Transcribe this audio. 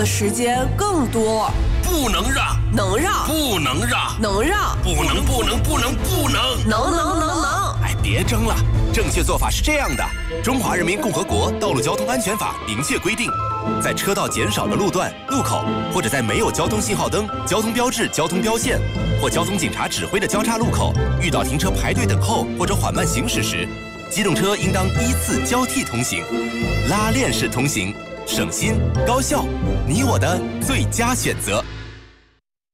时间更多。 不能让， 能让， 不能让， 能让， 不能， 能。 哎，别争了，正确做法是这样的：《中华人民共和国道路交通安全法》明确规定，在车道减少的路段、路口，或者在没有交通信号灯、交通标志、交通标线或交通警察指挥的交叉路口，遇到停车排队等候或者缓慢行驶时，机动车应当依次交替通行，拉链式通行，省心高效，你我的最佳选择。